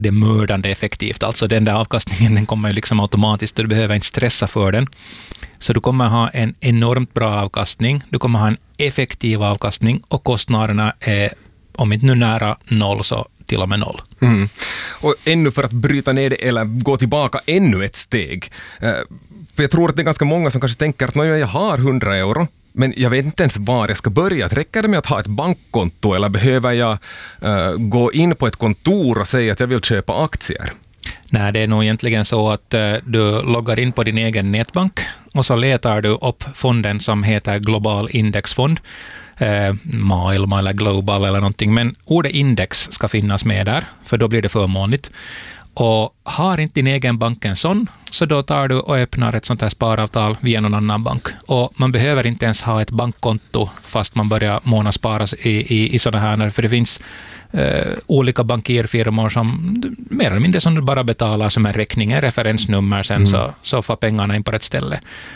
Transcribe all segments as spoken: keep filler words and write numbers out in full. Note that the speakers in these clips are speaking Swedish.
det är mördande effektivt. Alltså den där avkastningen den kommer ju liksom automatiskt och du behöver inte stressa för den. Så du kommer ha en enormt bra avkastning, du kommer ha en effektiv avkastning och kostnaderna är, om inte nu nära noll, så till och med noll. Mm. Och ännu för att bryta ner det eller gå tillbaka ännu ett steg. För jag tror att det är ganska många som kanske tänker att jag har hundra euro, men jag vet inte ens var jag ska börja. Räcker det med att ha ett bankkonto eller behöver jag uh, gå in på ett kontor och säga att jag vill köpa aktier? Nej, det är nog egentligen så att uh, du loggar in på din egen nätbank och så letar du upp fonden som heter Global Indexfond. Eh, Malma eller Global eller någonting. Men ordet index ska finnas med där, för då blir det förmånligt. Och har inte din egen bank en sån, så då tar du och öppnar ett sånt här sparavtal via någon annan bank. Och man behöver inte ens ha ett bankkonto fast man börjar månadsspara i, i, i sådana här, för det finns eh, olika bankirfirmor som mer eller mindre som du bara betalar som en räkning, en referensnummer, sen mm. så, så får pengarna in på ett ställe.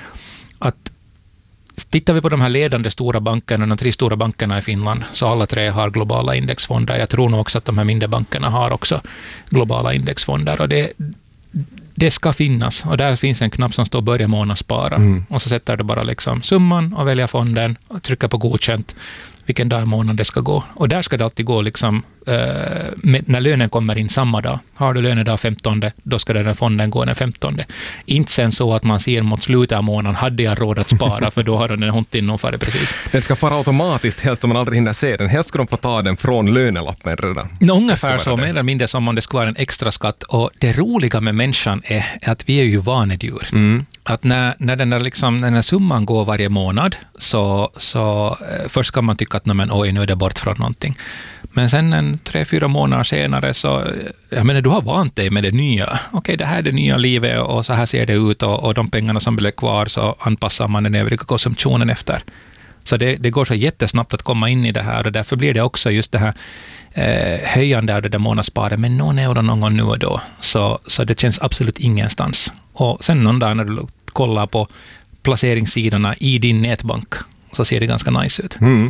Att tittar vi på de här ledande stora bankerna, de tre stora bankerna i Finland, så alla tre har globala indexfonder. Jag tror nog också att de här mindre bankerna har också globala indexfonder. Och det, det ska finnas. Och där finns en knapp som står börja månadsspara. Mm. Och så sätter du bara liksom summan och väljer fonden och trycker på godkänt vilken dag i månaden det ska gå. Och där ska det alltid gå liksom, eh, med, när lönen kommer in samma dag. Har du lönedag femtonde, då ska den fonden gå den femtonde. Inte sen så att man ser mot slutet av månaden, hade jag råd att spara, för då har den hunnit in och farit precis. Den ska fara automatiskt, helst om man aldrig hinner se den. Helst ska de få ta den från lönelappen redan. No, ungefär så, mer eller mindre som om det ska vara en extra skatt. Och det roliga med människan är att vi är ju vanedjur. Mm. Att när, när, den där liksom, när den här summan går varje månad, så, så eh, först kan man tycka att men, oj, nu är det bort från någonting. Men sen en tre, fyra månader senare så, jag menar, du har vant dig med det nya. Okej, okay, det här är det nya livet och så här ser det ut, och, och de pengarna som blir kvar så anpassar man den övriga konsumtionen efter. Så det, det går så jättesnabbt att komma in i det här, och därför blir det också just det här eh, höjande av det där månadssparet med någon euro någon gång nu och då. Så, så det känns absolut ingenstans. Och sen någon dag när du kollar på placeringssidorna i din nätbank så ser det ganska nice ut. Mm.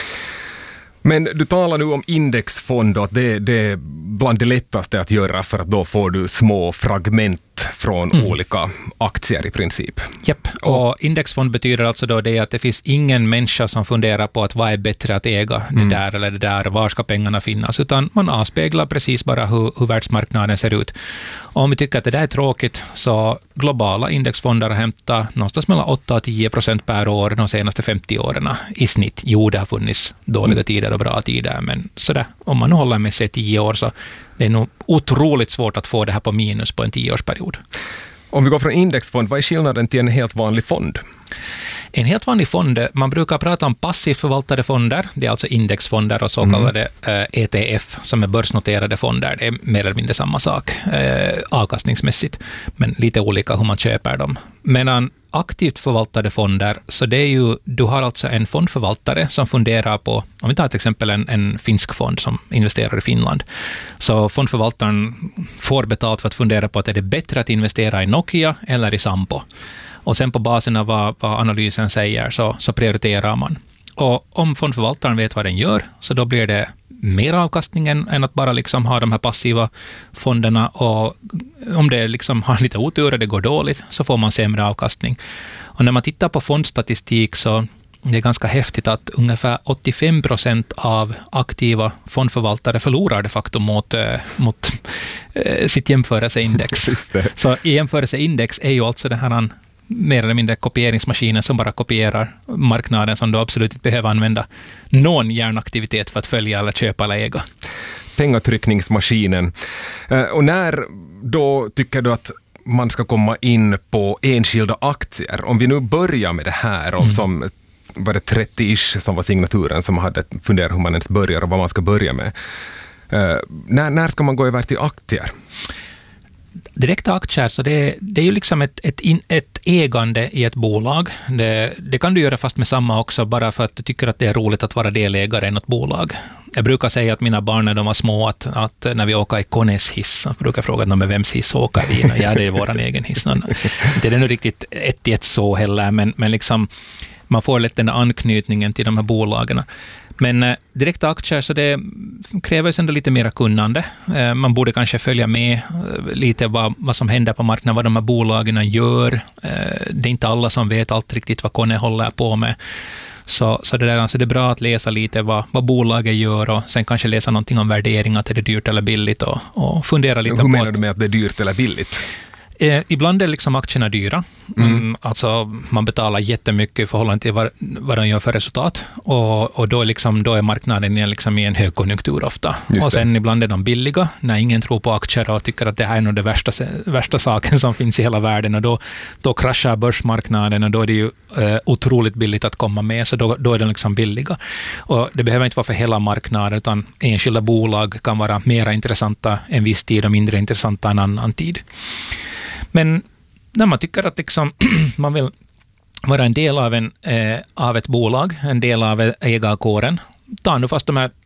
Men du talar nu om indexfond, och det, det är bland det lättaste att göra, för att då får du små fragment från mm. olika aktier i princip. Japp, och, och indexfond betyder alltså då det att det finns ingen människa som funderar på att vad är bättre att äga, mm. det där eller det där, var ska pengarna finnas, utan man avspeglar precis bara hur, hur världsmarknaden ser ut. Och om vi tycker att det där är tråkigt, så globala indexfonder har hämtat någonstans mellan åtta till tio procent per år de senaste femtio åren i snitt. Jo, det har funnits dåliga tider och bra tider, men sådär, om man nu håller med sig tio år, så det är nog otroligt svårt att få det här på minus på en tioårsperiod. Om vi går från indexfond, vad är skillnaden till en helt vanlig fond? En helt vanlig fond, man brukar prata om passivt förvaltade fonder, det är alltså indexfonder och så kallade mm. E T F som är börsnoterade fonder. Det är mer eller mindre samma sak eh, avkastningsmässigt, men lite olika hur man köper dem. Medan aktivt förvaltade fonder, så det är ju, du har alltså en fondförvaltare som funderar på, om vi tar till exempel en, en finsk fond som investerar i Finland, så fondförvaltaren får betalt för att fundera på att är det bättre att investera i Nokia eller i Sampo. Och sen på basen av vad, vad analysen säger så, så prioriterar man. Och om fondförvaltaren vet vad den gör, så då blir det mer avkastning än att bara liksom ha de här passiva fonderna. Och om det liksom har lite otur och det går dåligt, så får man sämre avkastning. Och när man tittar på fondstatistik, så det är ganska häftigt att ungefär åttiofem procent av aktiva fondförvaltare förlorar de facto mot, mot eh, sitt jämförelseindex. Så jämförelseindex är ju alltså det här mer eller mindre kopieringsmaskinen som bara kopierar marknaden, som du absolut inte behöver använda någon hjärnaktivitet för att följa eller köpa eller äga. Pengatryckningsmaskinen. Och när då tycker du att man ska komma in på enskilda aktier? Om vi nu börjar med det här, om mm. som var det trettio-ish som var signaturen som hade funderat hur man ens börjar och vad man ska börja med. När, när ska man gå över till aktier? Direkta aktier, så det, det är ju liksom ett, ett, in, ett ägande i ett bolag. Det, det kan du göra fast med samma också, bara för att du tycker att det är roligt att vara delägare i något bolag. Jag brukar säga att mina barn när de var små, att, att när vi åker i Kones hiss, så brukar jag fråga dem med vems hiss åker vi. Ja, det är vår egen hiss. Det är nog riktigt ett i ett så heller, men, men liksom man får lätt den anknytningen till de här bolagen. Men eh, direkta aktier, så det kräver ju ändå lite mer kunnande. Eh, man borde kanske följa med eh, lite vad, vad som händer på marknaden, vad de här bolagen gör. Eh, det är inte alla som vet allt riktigt vad Kone håller på med. Så, så det, där, alltså det är bra att läsa lite vad, vad bolaget gör och sen kanske läsa någonting om värderingar, att det är dyrt eller billigt och, och fundera lite Hur på... Hur menar att, du med att det är dyrt eller billigt? Eh, ibland är liksom aktierna dyra. Mm. Mm, alltså man betalar jättemycket i förhållande till vad, vad de gör för resultat. Och, och då, är liksom, då är marknaden liksom i en högkonjunktur ofta. Och sen ibland är de billiga när ingen tror på aktier och tycker att det här är nog det värsta, värsta saken som finns i hela världen. Och då, då kraschar börsmarknaden och då är det ju eh, otroligt billigt att komma med. Så då, då är de liksom billiga. Och det behöver inte vara för hela marknaden, utan enskilda bolag kan vara mer intressanta en viss tid och mindre intressanta en annan tid. Men när man tycker att liksom, man vill vara en del av, en, eh, av ett bolag, en del av ägarkåren, ta nu fast de här...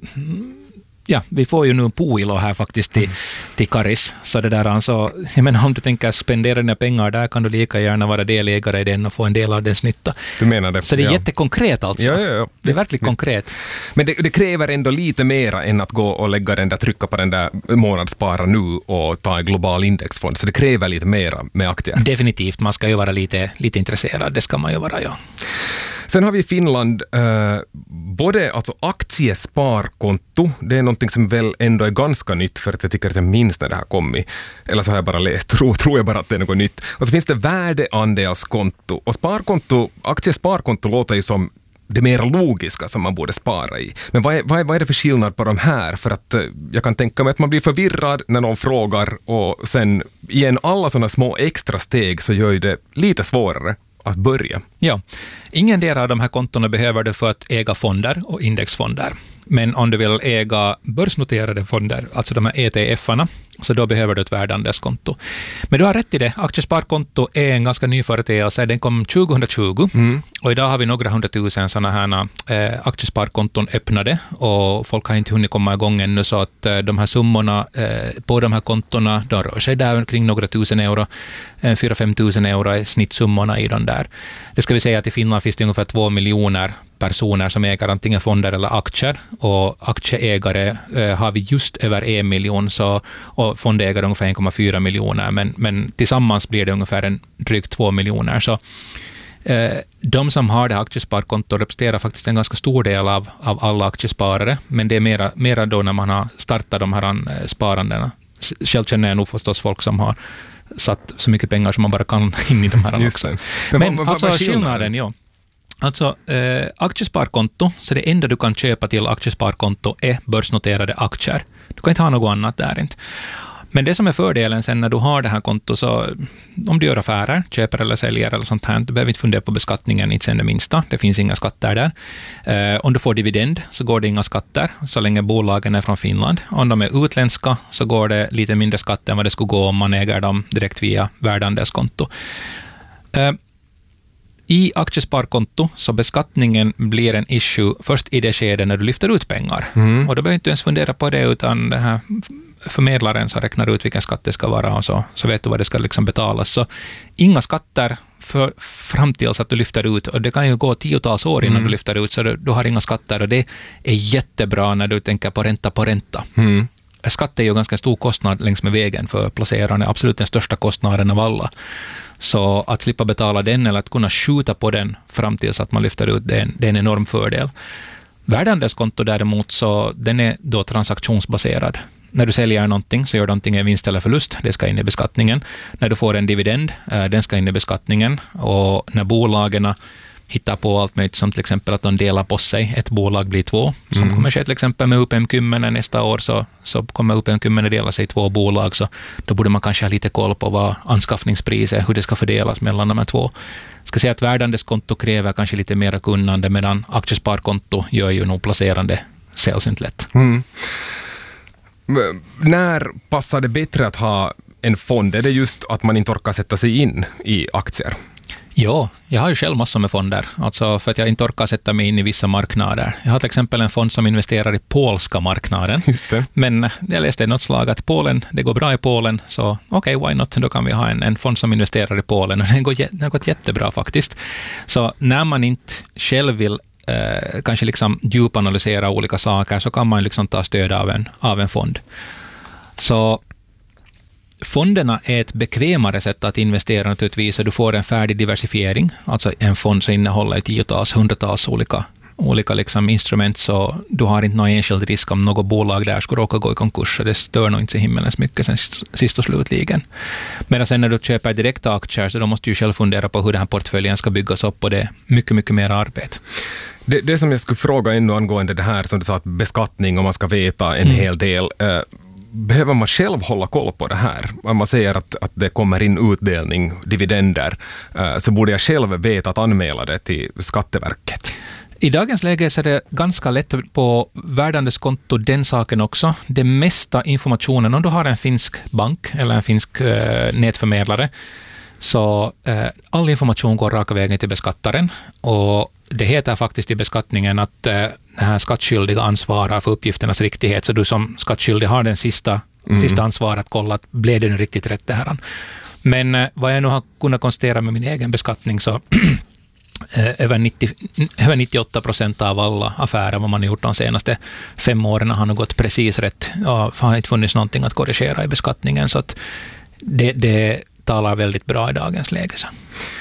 Ja, vi får ju nu Puilo här faktiskt till, mm. till Karis. Så det där, alltså, jag menar, om du tänker spendera dina pengar där kan du lika gärna vara delägare i den och få en del av dens nytta. Du menar det? Så det är ja. jättekonkret alltså. Ja, ja, ja. Det är verkligen konkret. Men det, det kräver ändå lite mera än att gå och lägga den där, trycka på den där månadsspara nu och ta en global indexfond. Så det kräver lite mera med aktier. Definitivt, man ska ju vara lite, lite intresserad. Det ska man ju vara, ja. Sen har vi i Finland eh, både alltså aktiesparkonto, det är någonting som väl ändå är ganska nytt för att jag tycker att jag minns när det här kommit. Eller så har jag bara läst, tror, tror jag bara att det är något nytt. Och så finns det värdeandelskonto. Och sparkonto, aktiesparkonto låter ju som det mer logiska som man borde spara i. Men vad är, vad är, vad är det för skillnad på de här? För att eh, jag kan tänka mig att man blir förvirrad när någon frågar och sen igen alla sådana små extra steg så gör det lite svårare att börja. Ja, ingen del av de här kontona behöver du för att äga fonder och indexfonder. Men om du vill äga börsnoterade fonder, alltså de här E T F-arna, så då behöver du ett värdeandelskonto. Men du har rätt i det. Aktiesparkonto är en ganska ny företeelse. Den kom tjugohundratjugo mm. och idag har vi några hundratusen sådana här eh, aktiesparkonton öppnade och folk har inte hunnit komma igång ännu, så att eh, de här summorna eh, på de här kontona, de rör sig där kring några tusen euro, eh, fyra till fem tusen euro är snittsummorna i den där. Det ska vi säga att i Finland finns det ungefär två miljoner personer som äger antingen fonder eller aktier, och aktieägare eh, har vi just över en miljon, så, och fondägare ungefär en komma fyra miljoner, men, men tillsammans blir det ungefär en drygt två miljoner. Så eh, de som har det här aktiesparkontot representerar faktiskt en ganska stor del av, av alla aktiesparare, men det är mera, mera då när man har startat de här eh, sparandena. Själv känner jag nog förstås folk som har satt så mycket pengar som man bara kan in i de här också. Men, men vad, vad, alltså vad skillnaden, ja. Alltså eh, aktiesparkonto, så det enda du kan köpa till aktiesparkonto är börsnoterade aktier. Du kan inte ha något annat där inte. Men det som är fördelen sen när du har det här kontot, så om du gör affärer, köper eller säljer eller sånt här, du behöver inte fundera på beskattningen, inte sen det minsta. Det finns inga skatter där. Eh, om du får dividend så går det inga skatter så länge bolagen är från Finland. Om de är utländska så går det lite mindre skatt än vad det skulle gå om man äger dem direkt via värdeandelskonto. Eh, I aktiesparkonto så beskattningen blir en issue först i det skede när du lyfter ut pengar. Mm. Och då behöver du inte ens fundera på det, utan den här förmedlaren så räknar ut vilken skatt det ska vara och så, så vet du vad det ska liksom betalas. Så inga skatter för, fram tills att du lyfter ut, och det kan ju gå tiotals år innan mm. du lyfter ut, så du, du har inga skatter, och det är jättebra när du tänker på ränta på ränta. Mm. Skatt är ju ganska stor kostnad längs med vägen för placerarna, absolut den största kostnaden av alla. Så att slippa betala den eller att kunna skjuta på den fram tills att man lyfter ut, det är en, det är en enorm fördel. Värdeandelskonto däremot, så den är då transaktionsbaserad. När du säljer någonting så gör du antingen vinst eller förlust, det ska in i beskattningen. När du får en dividend, den ska in i beskattningen. Och när bolagen hittar på allt möjligt, som till exempel att de delar på sig, ett bolag blir två, som mm. kommer ske till exempel med U P M-Kymmenen nästa år, så, så kommer U P M-Kymmenen dela sig i två bolag, så då borde man kanske ha lite koll på vad anskaffningspriset är, hur det ska fördelas mellan de här två. Jag ska säga att värdeandelskonto kräver kanske lite mer kunnande, medan aktiesparkonto gör ju nog placerande sällsynt lätt. Mm. När passar det bättre att ha en fond? Är det just att man inte orkar sätta sig in i aktier? Ja, jag har ju själv massor med fonder, alltså för att jag inte orkar sätta mig in i vissa marknader. Jag har till exempel en fond som investerar i polska marknaden, just det. Men jag läste i något slag att Polen, det går bra i Polen, så okej, okay, why not? Då kan vi ha en, en fond som investerar i Polen, och den, går, den har gått jättebra faktiskt. Så när man inte själv vill eh, kanske liksom djupanalysera olika saker, så kan man liksom ta stöd av en, av en fond. Så fonderna är ett bekvämare sätt att investera naturligtvis, och du får en färdig diversifiering. Alltså en fond som innehåller tiotals, hundratals olika, olika liksom instrument, så du har inte någon enskild risk om något bolag där skulle råka gå i konkurs, så det stör nog inte så himmelens mycket sen sist och slutligen. Men sen när du köper direkta aktier, så då måste du själv fundera på hur den här portföljen ska byggas upp, och det är mycket, mycket mer arbete. Det, det som jag skulle fråga ännu angående det här, som du sa, att beskattning, och man ska veta en mm. hel del, eh, behöver man själv hålla koll på det här? Om man säger att, att det kommer in utdelning, dividender, eh, så borde jag själv veta att anmäla det till Skatteverket. I dagens läge så är det ganska lätt på värdandes konto den saken också. Det mesta informationen, om du har en finsk bank eller en finsk eh, nätförmedlare, så eh, all information går raka vägen till beskattaren, och det heter faktiskt i beskattningen att eh, den här skattskyldiga ansvarar för uppgifternas riktighet, så du som skattskyldig har den sista, mm. sista ansvaret att kolla att blev det nu riktigt rätt det här. Men eh, vad jag nu har kunnat konstatera med min egen beskattning, så över, nittio, över nittioåtta procent av alla affärer vad man har gjort de senaste fem åren har nog gått precis rätt, och har inte funnits någonting att korrigera i beskattningen, så att det, det talar väldigt bra i dagens läge. Så.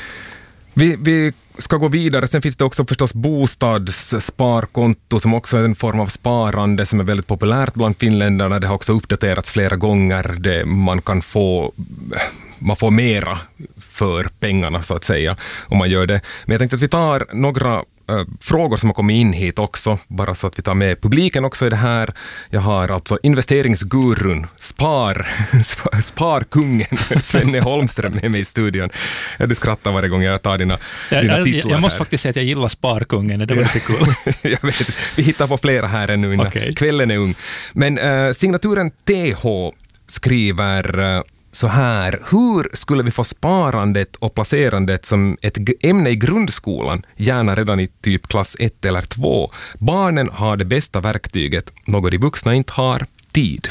Vi, vi ska gå vidare. Sen finns det också förstås bostadssparkonto, som också är en form av sparande som är väldigt populärt bland finländarna. Det har också uppdaterats flera gånger. Det, man kan få, man får mera för pengarna så att säga om man gör det. Men jag tänkte att vi tar några äh, frågor som har kommit in hit också, bara så att vi tar med publiken också i det här. Jag har alltså investeringsgurun, spar, sparkungen Svenne Holmström med mig i studion. Ja, du skrattar varje gång jag tar dina, jag, dina jag, titlar. Jag måste här. faktiskt säga att jag gillar sparkungen, det var lite kul. Jag vet, vi hittar på flera här ännu innan okay. Kvällen är ung. Men äh, signaturen T H skriver äh, så här: hur skulle vi få sparandet och placerandet som ett ämne i grundskolan, gärna redan i typ klass ett eller två? Barnen har det bästa verktyget, något de vuxna inte har, tid.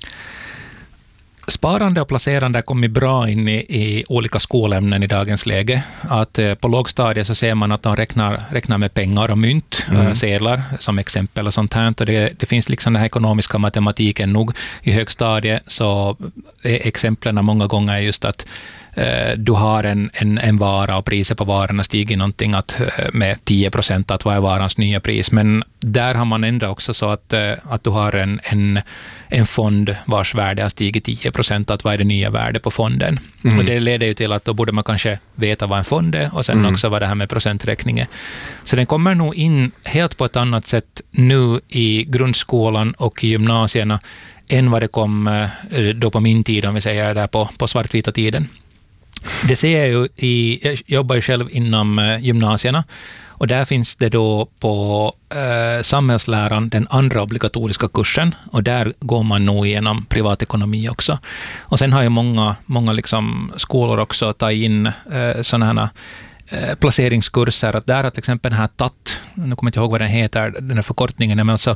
Sparande och placerande kommer bra in i, i olika skolämnen i dagens läge. Att eh, på lågstadiet så ser man att de räknar, räknar med pengar och mynt, mm. äh, sedlar som exempel och sånt här. Och det, det finns liksom den här ekonomiska matematiken nog. I högstadiet så är exemplen många gånger just att eh, du har en, en, en vara och priset på varorna stiger någonting att, med tio procent, att vad är varans nya pris. Men där har man ändå också så att, att du har en, en en fond vars värde har stigit tio procent, att vad är det nya värde på fonden. Mm. Och det leder ju till att då borde man kanske veta vad en fond är, och sen mm. också vad det här med procenträkning är. Så den kommer nog in helt på ett annat sätt nu i grundskolan och i gymnasierna än vad det kom då på min tid, om vi säger där på, på svartvita tiden. Det ser jag ju i, jag jobbar ju själv inom gymnasierna, och där finns det då på eh, samhällsläran den andra obligatoriska kursen, och där går man nog igenom privatekonomi också. Och sen har ju många, många liksom skolor också tagit in eh, sådana här eh, placeringskurser, att där har till exempel den här T A T, nu kommer jag inte ihåg vad den heter, den här förkortningen, men alltså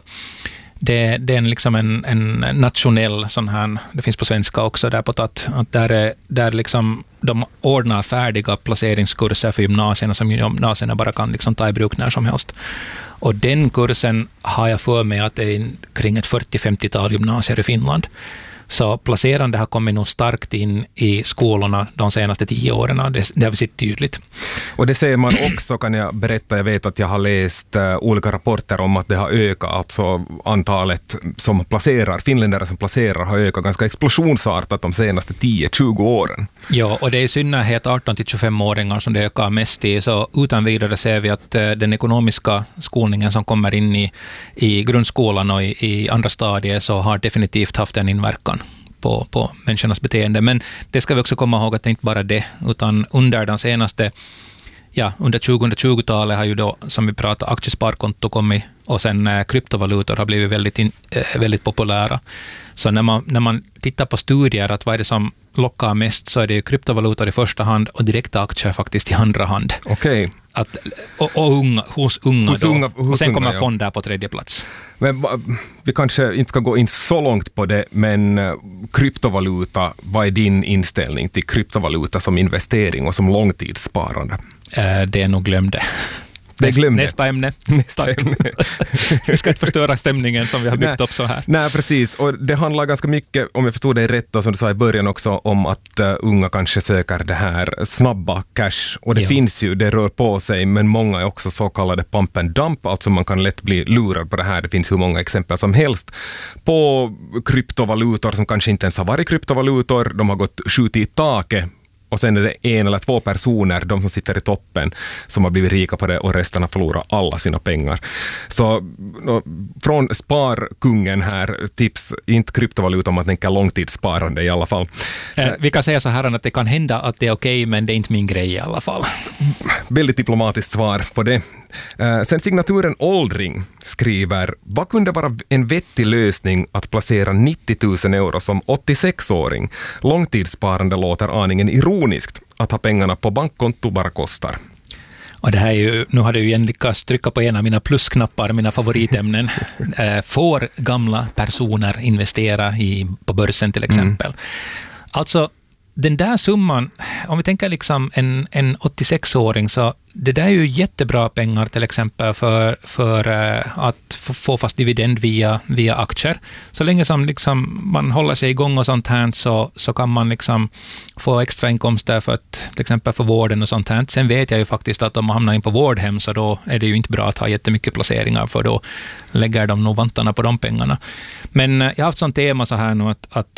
det, det är en, liksom en, en nationell sån här, det finns på svenska också där på T A T, att där, är, där liksom de ordnar färdiga placeringskurser för gymnasierna som gymnasierna bara kan liksom ta i bruk när som helst. Och den kursen har jag för mig att det är kring ett fyrtio femtiotal gymnasier i Finland. Så placerande har kommit nog starkt in i skolorna de senaste tio åren. Det, det har vi sett tydligt. Och det ser man också, kan jag berätta. Jag vet att jag har läst uh, olika rapporter om att det har ökat. Alltså antalet som placerar, finländare som placerar har ökat ganska explosionsartat de senaste tio tjugo åren. Ja, och det är i synnerhet arton till tjugofem-åringar som det ökar mest i. Så utan vidare ser vi att uh, den ekonomiska skolningen som kommer in i, i grundskolan och i, i andra stadier så har definitivt haft en inverkan På, på människornas beteende. Men det ska vi också komma ihåg att det inte bara det, utan under den senaste, ja, under tjugohundratjugotalet har ju då, som vi pratar, aktiesparkonto kommit, och sen eh, kryptovalutor har blivit väldigt, in, eh, väldigt populära. Så när man, när man tittar på studier att vad är det som lockar mest, så är det ju kryptovalutor i första hand och direkta aktier faktiskt i andra hand. Okej. Okay. Att, och, och unga, hos unga hos då. Unga, hos och sen unga, kommer ja. fonder på tredje plats. Men vi kanske inte ska gå in så långt på det, men kryptovaluta, vad är din inställning till kryptovaluta som investering och som långtidssparande? Det är nog glömde. Det glömde. Nästa ämne. Nästa Tack. ämne. Vi ska inte förstöra stämningen som vi har byggt Nej. upp så här. Nej, precis. Och det handlar ganska mycket, om jag förstod det rätt, då, som du sa i början också, om att uh, unga kanske söker det här snabba cash. Och det Ja. finns ju, det rör på sig, men många är också så kallade pump and dump, alltså man kan lätt bli lurad på det här. Det finns hur många exempel som helst på kryptovalutor som kanske inte ens har varit kryptovalutor. De har gått skjut i taket. Och sen är det en eller två personer, de som sitter i toppen, som har blivit rika på det och resten har förlorat alla sina pengar. Så no, från sparkungen här, tips, inte kryptovaluta om man tänker långtidssparande i alla fall. Eh, vi kan säga så här att det kan hända att det är okej, men det är inte min grej i alla fall. Väldigt diplomatiskt svar på det. Eh, sen signaturen Åldring skriver, vad kunde vara en vettig lösning att placera nittio tusen euro som åttiosex-åring? Långtidssparande låter aningen ironiskt. Att ha pengarna på bankkonto bara kostar. Och det här är ju, nu har du ju igen lyckats trycka på en av mina plusknappar, mina favoritämnen. eh, får gamla personer investera i, på börsen till exempel? Mm. Alltså, den där summan, om vi tänker liksom en, en åttiosex-åring, så det där är ju jättebra pengar till exempel för, för uh, att f- få fast dividend via, via aktier. Så länge som liksom man håller sig igång och sånt här, så, så kan man liksom få extra inkomster för att, till exempel för vården och sånt här. Sen vet jag ju faktiskt att om man hamnar in på vårdhem, så då är det ju inte bra att ha jättemycket placeringar, för då lägger de nog vantarna på de pengarna. Men uh, jag har haft sånt tema så här nu att, att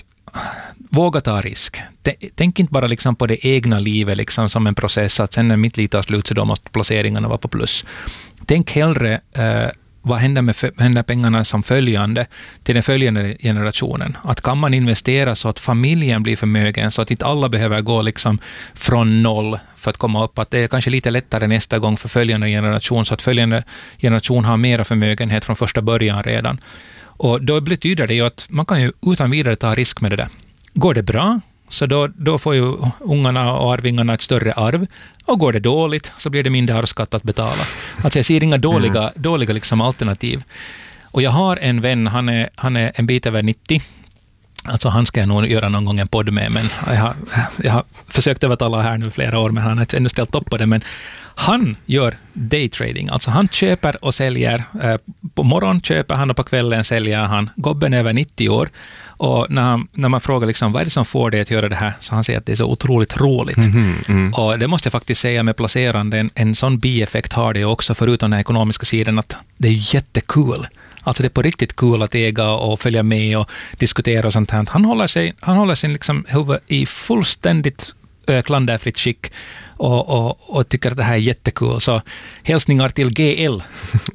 våga ta risk. Tänk inte bara liksom på det egna livet liksom som en process, att sen när mitt liv tar slut så då måste placeringarna vara på plus. Tänk hellre eh, vad händer med f- händer pengarna som följande till den följande generationen. Att kan man investera så att familjen blir förmögen, så att inte alla behöver gå liksom från noll för att komma upp. Att det är kanske lite lättare nästa gång för följande generation, så att följande generation har mera förmögenhet från första början redan. Och då betyder det ju att man kan ju utan vidare ta risk med det där. Går det bra, så då, då får ju ungarna och arvingarna ett större arv. Och går det dåligt, så blir det mindre arvsskatt att betala. Alltså jag ser inga dåliga, mm. dåliga liksom alternativ. Och jag har en vän, han är, han är en bit över nittio. Alltså han ska jag nog göra någon gång en podd med, men jag har, jag har försökt övertala här nu flera år, men han har ännu ställt upp på det. Men han gör daytrading, alltså han köper och säljer. Eh, på morgon köper han och på kvällen säljer han. Gobben är över nittio år. Och när, han, när man frågar liksom, vad är det som får dig att göra det här, så han säger att det är så otroligt roligt. Mm, mm. Och det måste jag faktiskt säga med placerande, en, en sån bieffekt har det också, förutom den ekonomiska sidan, att det är jättekul. Alltså det är på riktigt kul att äga och följa med och diskutera och sånt här. Han håller sig, han håller sin liksom huvud i fullständigt klanderfritt skick och, och, och tycker att det här är jättekul. Så hälsningar till G L.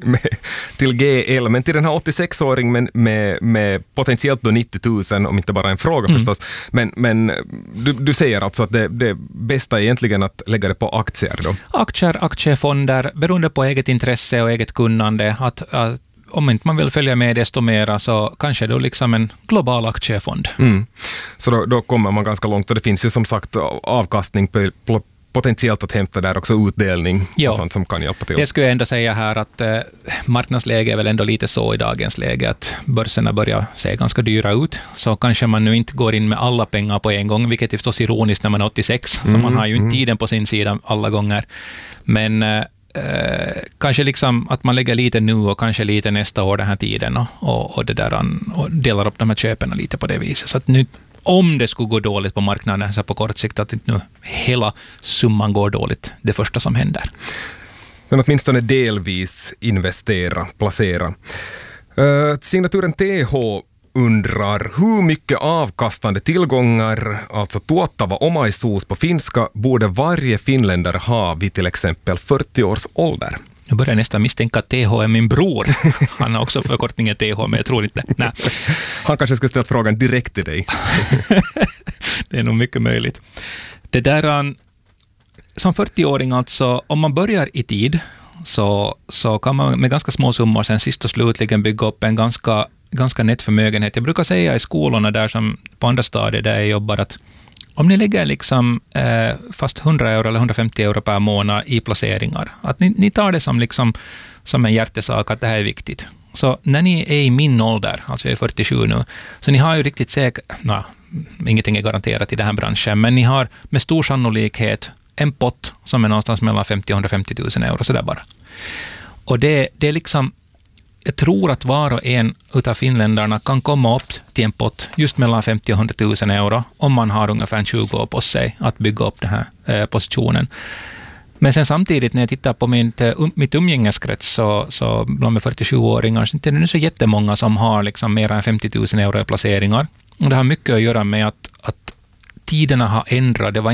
Till G L, men till den här åttiosex-åringen med, med, med potentiellt då nittio tusen, om inte bara en fråga mm. förstås. Men, men du, du säger alltså att det, det bästa är egentligen att lägga det på aktier då? Aktier, aktiefonder, beroende på eget intresse och eget kunnande. Att, att om inte man vill följa med desto mera, så kanske då liksom en global aktiefond. Mm. Så då, då kommer man ganska långt, och det finns ju som sagt avkastning på, på potentiellt att hämta där också utdelning och sånt som kan hjälpa till. Det skulle jag ändå säga här att eh, marknadsläge är väl ändå lite så i dagens läge att börserna börjar se ganska dyra ut, så kanske man nu inte går in med alla pengar på en gång, vilket är förstås ironiskt när man är åttiosex, mm, så man har ju inte mm. tiden på sin sida alla gånger. Men eh, Eh, kanske liksom att man lägger lite nu och kanske lite nästa år den här tiden och, och, och, det där, och delar upp de här köpen lite på det viset. Så att nu, om det skulle gå dåligt på marknaden så på kort sikt, att inte nu hela summan går dåligt, det första som händer. Men åtminstone delvis investera, placera. Uh, signaturen T H undrar, hur mycket avkastande tillgångar, alltså tuottava omaisuus på finska, borde varje finländare ha vid till exempel fyrtio års ålder? Jag börjar nästan misstänka att T H är min bror. Han har också förkortningen T H, men jag tror inte. Nej. Han kanske skulle ställt frågan direkt till dig. Det är nog mycket möjligt. Det där, som fyrtio-åring alltså, om man börjar i tid, så, så kan man med ganska små summor sen sist och slutligen bygga upp en ganska ganska nätt förmögenhet. Jag brukar säga i skolorna där som på andra stadier där jag jobbar att om ni lägger liksom eh, fast hundra euro eller hundrafemtio euro per månad i placeringar, att ni, ni tar det som, liksom, som en hjärtesak att det här är viktigt. Så när ni är i min ålder, alltså jag är fyrtiosju nu, så ni har ju riktigt säkert, no, ingenting är garanterat i den här branschen, men ni har med stor sannolikhet en pott som är någonstans mellan femtio och hundrafemtio tusen euro, så där bara. Och det, det är liksom, jag tror att var och en utav finländarna kan komma upp till en pott just mellan femtio och hundra tusen euro om man har ungefär tjugo år på sig att bygga upp den här eh, positionen. Men sen samtidigt när jag tittar på mitt, um, mitt umgängeskrets så, så bland med fyrtiosju-åringar så är det så jättemånga som har liksom mer än femtio tusen euro i placeringar. Och det har mycket att göra med att, att tiderna har ändrat. Det var